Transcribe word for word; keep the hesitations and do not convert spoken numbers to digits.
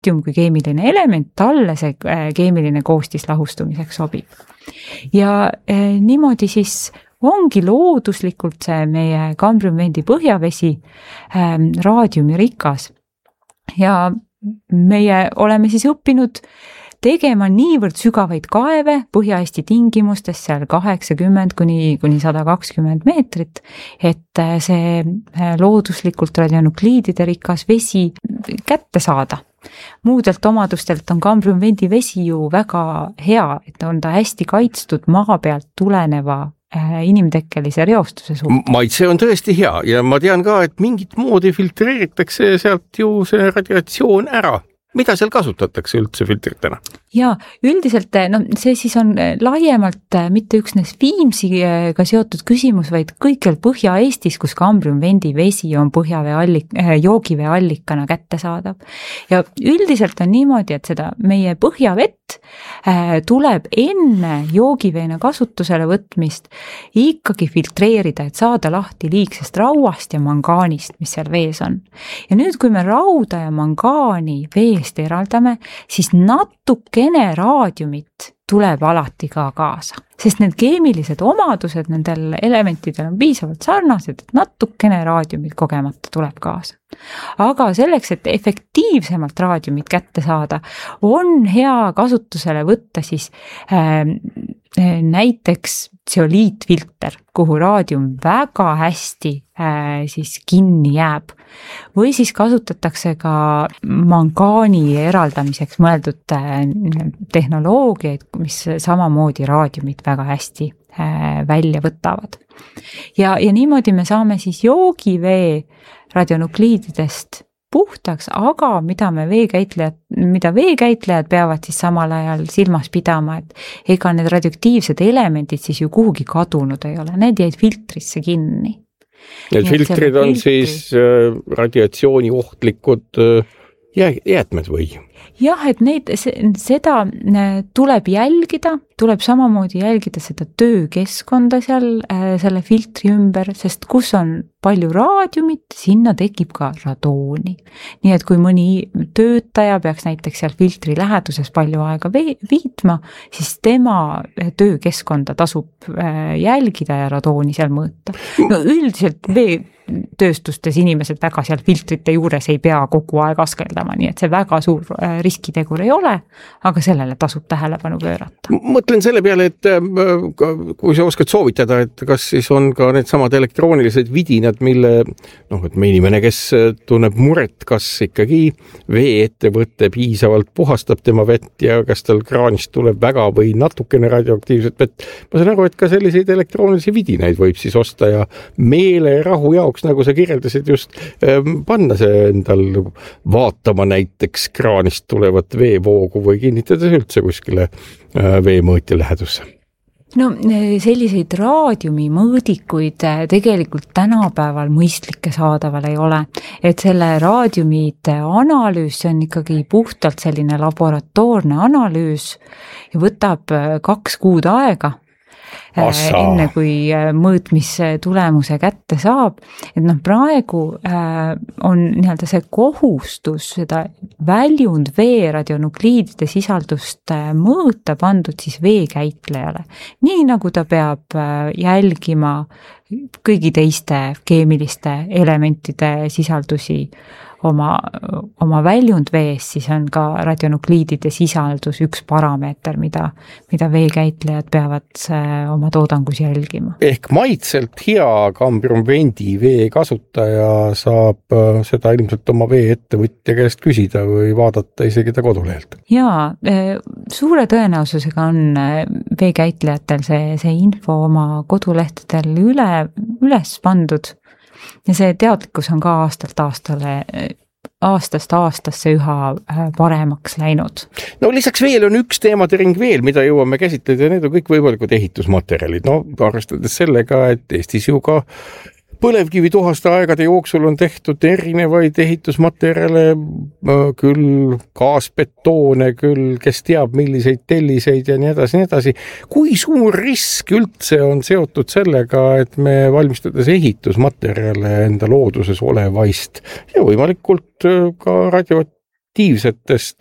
tritium kui keemiline element, talle see keemiline koostis lahustumiseks sobib. Ja eh, niimoodi siis ongi looduslikult see meie kambriumvendi põhjavesi eh, raadiumirikas. Ja meie oleme siis õppinud tegema niivõrd sügavaid kaeve Põhja-Eesti tingimustes, seal kaheksakümmend kuni, kuni sada kakskümmend meetrit, et see looduslikult radionukliidide rikas vesi kätte saada. Muudelt omadustelt on kambriumvendi vesi ju väga hea, et on ta hästi kaitstud maa pealt tuleneva inimtekkelise reostuse suhtes. Maitse on tõesti hea ja ma tean ka, et mingit moodi filtreeritakse sealt ju see radiatsioon ära. Mida seal kasutatakse üldse filtritena? Ja üldiselt no, see siis on laiemalt mitte üksnes Viimsiga seotud küsimus, vaid kõikjal Põhja-Eestis, kus kambriumvendi vesi on põhjavee allik, joogivee allikana kättesaadav. Ja üldiselt on niimoodi, et seda meie põhjavett tuleb enne joogiveena kasutusele võtmist ikkagi filtreerida, et saada lahti liigsest rauast ja mangaanist, mis seal vees on. Ja nüüd, kui me rauda ja mangaani veest eraldame, siis natukene raadiumit tuleb alati ka kaasa, sest need keemilised omadused nendel elementidel on piisavalt sarnased, et natukene raadiumit kogemata tuleb kaasa. Aga selleks, et efektiivsemalt raadiumit kätte saada, on hea kasutusele võtta siis äh, näiteks tseoliitfilter, kuhu raadium väga hästi äh, siis kinni jääb. Või siis kasutatakse ka mangaani eraldamiseks mõeldud äh, tehnoloogiaid, mis samamoodi raadiumit väga hästi äh, välja võtavad. Ja, ja niimoodi me saame siis joogivee radionukliididest puhtaks, aga mida me veekäitlejad, mida veekäitlejad peavad siis samal ajal silmas pidama, et ega need radioaktiivsed elemendid siis ju kuhugi kadunud ei ole, need jäid filtrisse kinni. Need filtrid on filtri... siis äh, radiatsiooni ohtlikud äh, jäätmed või? Jah, et neid, seda tuleb jälgida, tuleb samamoodi jälgida seda töökeskkonda seal selle filtri ümber, sest kus on palju raadiumit, sinna tekib ka radooni. Nii et kui mõni töötaja peaks näiteks seal filtri läheduses palju aega viitma, siis tema töökeskkonda tasub jälgida ja radooni seal mõõta. No üldiselt vee tööstustes inimesed väga seal filtrite juures ei pea kogu aeg askeldama, nii et see väga suur riskitegur ei ole, aga sellele tasub tähelepanu pöörata. Mõtlen selle peale, et kui sa oskad soovitada, et kas siis on ka need samad elektroonilised vidinad, mille, noh, et me inimene, kes tunneb muret, kas ikkagi veeettevõte piisavalt puhastab tema vett ja kas tal kraanist tuleb väga või natukene radioaktiivset vett. Ma saan aru, et ka selliseid elektroonilisi vidinaid võib siis osta ja meele rahu jaoks, nagu sa kirjeldasid just, panna see endal vaatama näiteks kraanist tulevat veevoogu või kinnitada üldse kuskile veemõõtja lähedusse. No selliseid raadiumimõõdikuid tegelikult tänapäeval mõistlikke saadaval ei ole, et selle raadiumite analüüs on ikkagi puhtalt selline laboratoorne analüüs ja võtab kaks kuud aega. Assa. Enne kui mõõtmistulemuse kätte saab, et noh, praegu on nii-öelda see kohustus seda väljund vee radionukliidide sisaldust mõõta pandud siis veekäitlejale. Nii nagu ta peab jälgima kõigi teiste keemiliste elementide sisaldusi oma, oma väljund vees, siis on ka radionukliidide sisaldus üks parameeter, mida, mida veekäitlejad peavad oma toodangus jälgima. Ehk maitselt hea kambriumvendi vee kasutaja saab seda ilmselt oma veeettevõtja käest küsida või vaadata isegi ta kodulehelt. Jaa, suure tõenäosusega on veekäitlejatel see, see info oma kodulehtedel üle, üles pandud. Ja see teadlikkus on ka aastalt aastale, aastast aastasse üha paremaks läinud. No lisaks veel on üks teemade ring veel, mida jõuame käsitleda ja need on kõik võimalikud ehitusmaterjalid. No arvestades sellega, et Eestis ju ka põlevkivi tuhaste aegade jooksul on tehtud erinevaid ehitusmaterjale, küll gaasbetoone, küll kes teab milliseid telliseid ja nii edasi, nii edasi. Kui suur risk üldse on seotud sellega, et me valmistades ehitusmaterjale enda looduses olevaist ja võimalikult ka radio alternatiivsetest